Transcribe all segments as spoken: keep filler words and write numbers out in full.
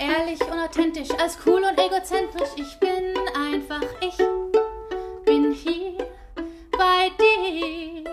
ehrlich und authentisch, als cool und egozentrisch. Ich bin einfach ich, bin hier bei dir.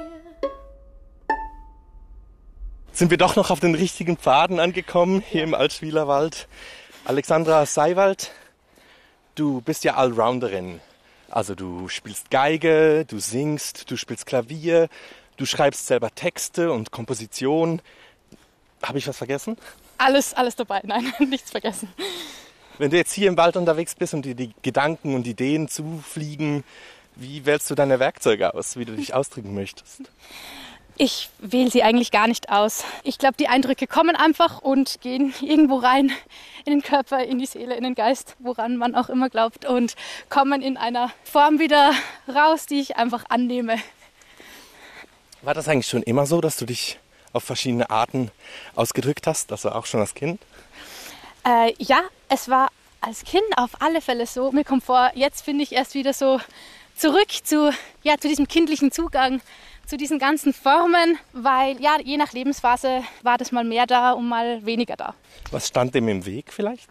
Sind wir doch noch auf den richtigen Pfaden angekommen, hier im Altschwiler Wald. Alexandra Seiwald, du bist ja Allrounderin. Also du spielst Geige, du singst, du spielst Klavier, du schreibst selber Texte und Komposition. Habe ich was vergessen? Alles, alles dabei, nein, nichts vergessen. Wenn du jetzt hier im Wald unterwegs bist und dir die Gedanken und Ideen zufliegen, wie wählst du deine Werkzeuge aus, wie du dich ausdrücken möchtest? Ich wähle sie eigentlich gar nicht aus. Ich glaube, die Eindrücke kommen einfach und gehen irgendwo rein in den Körper, in die Seele, in den Geist, woran man auch immer glaubt, und kommen in einer Form wieder raus, die ich einfach annehme. War das eigentlich schon immer so, dass du dich auf verschiedene Arten ausgedrückt hast, also auch schon als Kind? Äh, ja, es war als Kind auf alle Fälle so. Mir kommt vor, jetzt finde ich erst wieder so zurück zu, ja, zu diesem kindlichen Zugang, zu diesen ganzen Formen, weil ja, je nach Lebensphase war das mal mehr da und mal weniger da. Was stand dem im Weg vielleicht?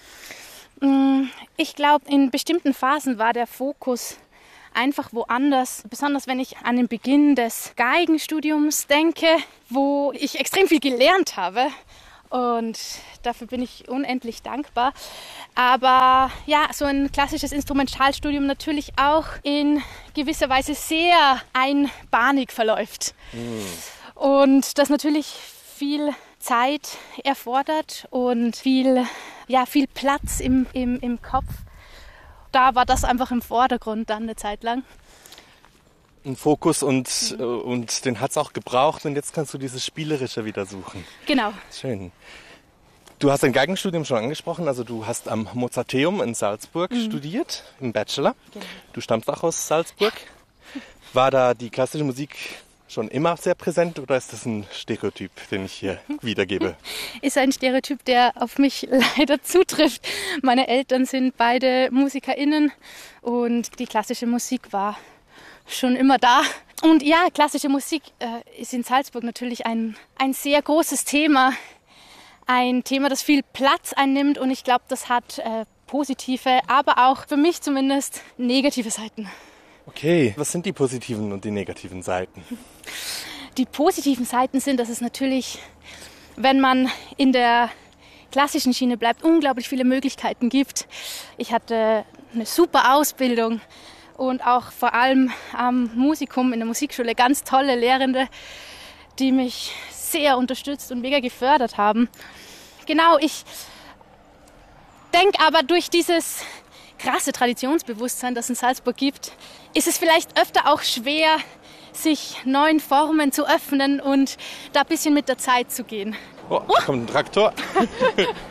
Ich glaube, in bestimmten Phasen war der Fokus einfach woanders. Besonders wenn ich an den Beginn des Geigenstudiums denke, wo ich extrem viel gelernt habe. Und dafür bin ich unendlich dankbar. Aber ja, so ein klassisches Instrumentalstudium natürlich auch in gewisser Weise sehr einbahnig verläuft. Mm. Und das natürlich viel Zeit erfordert und viel, ja, viel Platz im, im, im Kopf. Da war das einfach im Vordergrund dann eine Zeit lang. Ein Fokus und, mhm. und den hat es auch gebraucht und jetzt kannst du dieses Spielerische wieder suchen. Genau. Schön. Du hast dein Geigenstudium schon angesprochen, also du hast am Mozarteum in Salzburg mhm. studiert, im Bachelor. Genau. Du stammst auch aus Salzburg. War da die klassische Musik schon immer sehr präsent oder ist das ein Stereotyp, den ich hier wiedergebe? Ist ein Stereotyp, der auf mich leider zutrifft. Meine Eltern sind beide MusikerInnen und die klassische Musik war schon immer da. Und ja, klassische Musik äh, ist in Salzburg natürlich ein, ein sehr großes Thema. Ein Thema, das viel Platz einnimmt und ich glaube, das hat äh, positive, aber auch für mich zumindest negative Seiten. Okay, was sind die positiven und die negativen Seiten? Die positiven Seiten sind, dass es natürlich, wenn man in der klassischen Schiene bleibt, unglaublich viele Möglichkeiten gibt. Ich hatte eine super Ausbildung und auch vor allem am Musikum in der Musikschule ganz tolle Lehrende, die mich sehr unterstützt und mega gefördert haben. Genau, ich denke aber durch dieses krasse Traditionsbewusstsein, das es in Salzburg gibt, ist es vielleicht öfter auch schwer, sich neuen Formen zu öffnen und da ein bisschen mit der Zeit zu gehen. Oh, da kommt ein Traktor.